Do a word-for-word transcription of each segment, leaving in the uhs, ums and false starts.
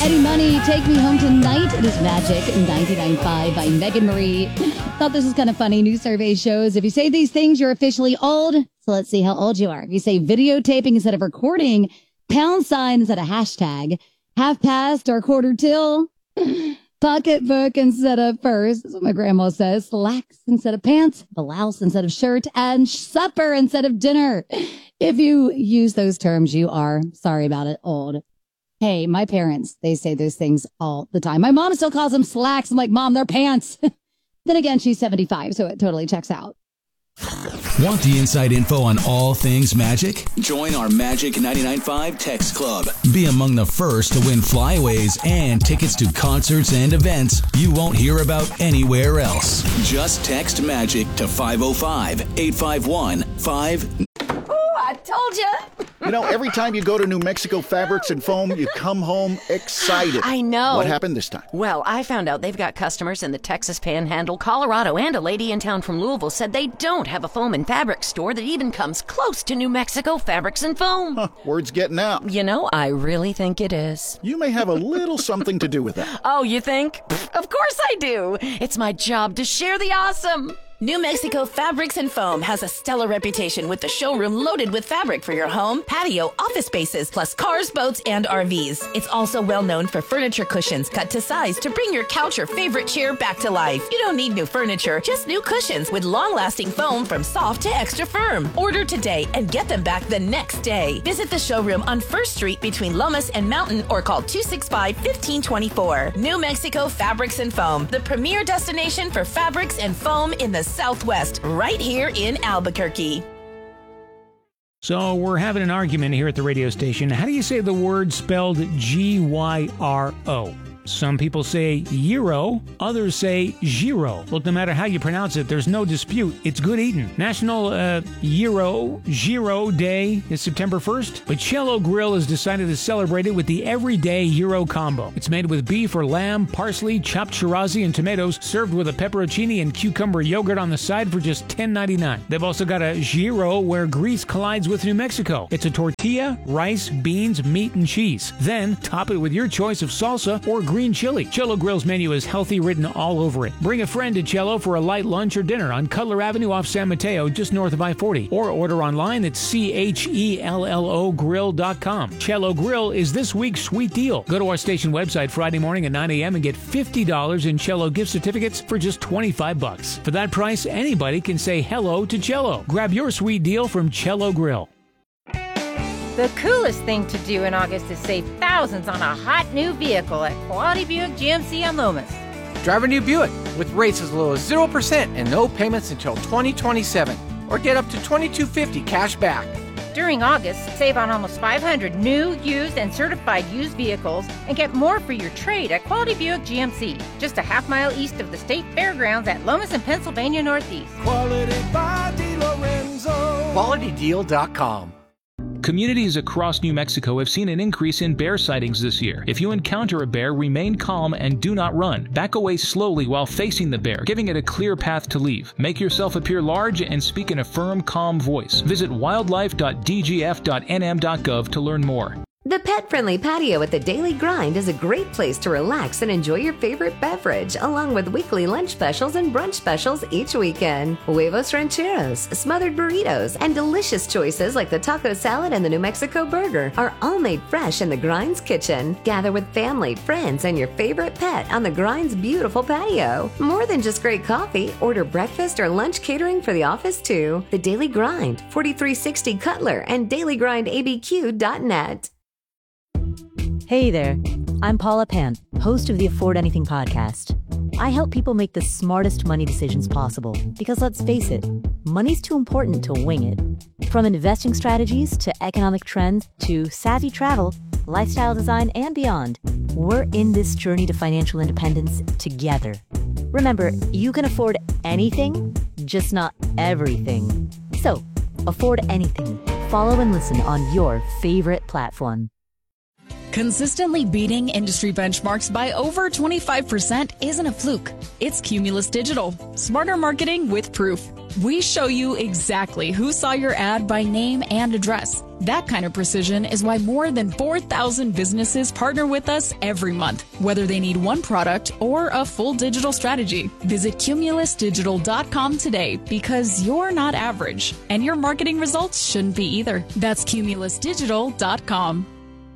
Eddie Money, Take Me Home Tonight. It is Magic ninety-nine point five by Megan Marie. Thought this was kind of funny. New survey shows if you say these things, you're officially old. So let's see how old you are. If you say videotaping instead of recording, pound sign instead of hashtag, half past or quarter till, pocketbook instead of purse. That's what my grandma says. Slacks instead of pants, blouse instead of shirt, and supper instead of dinner. If you use those terms, you are, sorry about it, old. Hey, my parents, they say those things all the time. My mom still calls them slacks. I'm like, Mom, they're pants. Then again, she's seventy-five, so it totally checks out. Want the inside info on all things Magic? Join our Magic ninety-nine point five text club. Be among the first to win flyaways and tickets to concerts and events you won't hear about anywhere else. Just text Magic to five oh five, eight five one, five... I told you. You know, every time you go to New Mexico Fabrics and Foam, you come home excited. I know. What happened this time? Well, I found out they've got customers in the Texas Panhandle, Colorado, and a lady in town from Louisville said they don't have a foam and fabric store that even comes close to New Mexico Fabrics and Foam. Huh, word's getting out. You know, I really think it is. You may have a little something to do with that. Oh, you think? Pfft, of course I do. It's my job to share the awesome. New Mexico Fabrics and Foam has a stellar reputation with the showroom loaded with fabric for your home, patio, office spaces, plus cars, boats, and R Vs. It's also well known for furniture cushions cut to size to bring your couch or favorite chair back to life. You don't need new furniture, just new cushions with long-lasting foam from soft to extra firm. Order today and get them back the next day. Visit the showroom on First Street between Lomas and Mountain or call two six five, one five two four. New Mexico Fabrics and Foam, the premier destination for fabrics and foam in the Southwest, right here in Albuquerque. So we're having an argument here at the radio station. How do you say the word spelled G Y R O? Some people say gyro, others say gyro. Look, no matter how you pronounce it, there's no dispute. It's good eating. National uh, Gyro, Gyro Day is September first, but Cello Grill has decided to celebrate it with the Everyday Gyro Combo. It's made with beef or lamb, parsley, chopped chirazi, and tomatoes, served with a pepperoncini and cucumber yogurt on the side for just ten ninety-nine. They've also got a gyro where grease collides with New Mexico. It's a tortilla, rice, beans, meat, and cheese. Then top it with your choice of salsa or green chili. Cello Grill's menu is healthy written all over it. Bring a friend to Cello for a light lunch or dinner on Cutler Avenue off San Mateo, just north of I forty. Or order online at C H E L L O grill dot com. Cello Grill is this week's sweet deal. Go to our station website Friday morning at nine a.m. and get fifty dollars in Cello gift certificates for just twenty-five bucks. For that price, anybody can say hello to Cello. Grab your sweet deal from Cello Grill. The coolest thing to do in August is save thousands on a hot new vehicle at Quality Buick G M C on Lomas. Drive a new Buick with rates as low as zero percent and no payments until twenty twenty-seven. Or get up to twenty-two fifty cash back. During August, save on almost five hundred new, used, and certified used vehicles and get more for your trade at Quality Buick G M C, just a half mile east of the State Fairgrounds at Lomas and Pennsylvania Northeast. Quality by DeLorenzo. Quality Deal dot com. Communities across New Mexico have seen an increase in bear sightings this year. If you encounter a bear, remain calm and do not run. Back away slowly while facing the bear, giving it a clear path to leave. Make yourself appear large and speak in a firm, calm voice. Visit wildlife dot d g f dot n m dot gov to learn more. The pet-friendly patio at the Daily Grind is a great place to relax and enjoy your favorite beverage, along with weekly lunch specials and brunch specials each weekend. Huevos rancheros, smothered burritos, and delicious choices like the taco salad and the New Mexico burger are all made fresh in the Grind's kitchen. Gather with family, friends, and your favorite pet on the Grind's beautiful patio. More than just great coffee, order breakfast or lunch catering for the office too. The Daily Grind, forty-three sixty Cutler, and daily grind a b q dot net. Hey there, I'm Paula Pan, host of the Afford Anything podcast. I help people make the smartest money decisions possible because let's face it, money's too important to wing it. From investing strategies to economic trends to savvy travel, lifestyle design, and beyond, we're in this journey to financial independence together. Remember, you can afford anything, just not everything. So, afford anything. Follow and listen on your favorite platform. Consistently beating industry benchmarks by over twenty-five percent isn't a fluke. It's Cumulus Digital. Smarter marketing with proof. We show you exactly who saw your ad by name and address. That kind of precision is why more than four thousand businesses partner with us every month, whether they need one product or a full digital strategy. Visit cumulus digital dot com today because you're not average, and your marketing results shouldn't be either. That's cumulus digital dot com.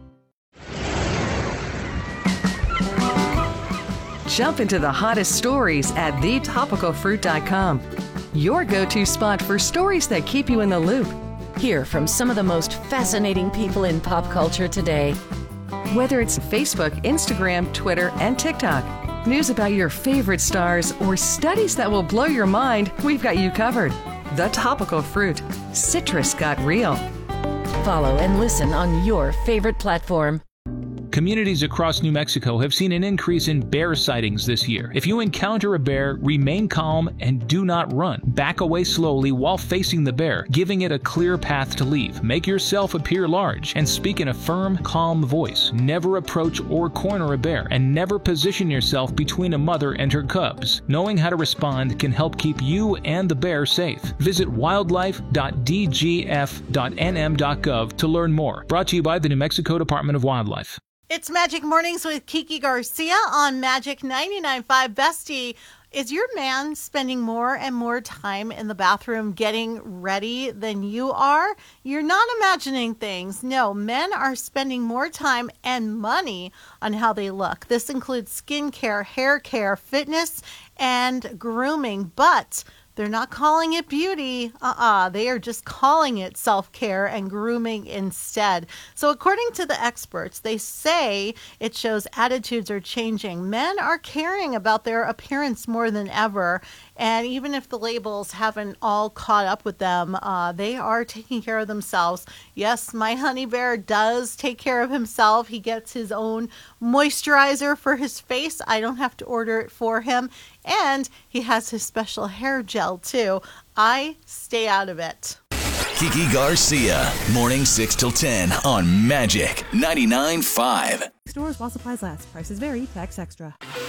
Jump into the hottest stories at the topical fruit dot com. Your go-to spot for stories that keep you in the loop. Hear from some of the most fascinating people in pop culture today. Whether it's Facebook, Instagram, Twitter, and TikTok, news about your favorite stars, or studies that will blow your mind, we've got you covered. The Topical Fruit. Citrus got real. Follow and listen on your favorite platform. Communities across New Mexico have seen an increase in bear sightings this year. If you encounter a bear, remain calm and do not run. Back away slowly while facing the bear, giving it a clear path to leave. Make yourself appear large and speak in a firm, calm voice. Never approach or corner a bear, and never position yourself between a mother and her cubs. Knowing how to respond can help keep you and the bear safe. Visit wildlife dot d g f dot n m dot gov to learn more. Brought to you by the New Mexico Department of Wildlife. It's Magic Mornings with Kiki Garcia on Magic ninety-nine point five. Bestie, is your man spending more and more time in the bathroom getting ready than you are? You're not imagining things. No, men are spending more time and money on how they look. This includes skincare, hair care, fitness, and grooming. But they're not calling it beauty. Uh-uh. They are just calling it self-care and grooming instead. So according to the experts, they say it shows attitudes are changing. Men are caring about their appearance more than ever. And even if the labels haven't all caught up with them, uh, they are taking care of themselves. Yes, my honey bear does take care of himself. He gets his own moisturizer for his face. I don't have to order it for him. And he has his special hair gel, too. I stay out of it. Kiki Garcia, morning six till ten on Magic ninety-nine point five. Stores while supplies last. Prices vary. Tax extra.